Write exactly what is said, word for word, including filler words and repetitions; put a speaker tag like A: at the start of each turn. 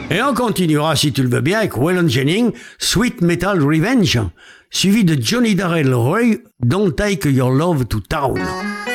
A: Et on continuera, si tu le veux bien, avec Waylon Jennings, Sweet Metal Revenge, suivi de Johnny Darrell Roy, Don't Take Your Love to Town.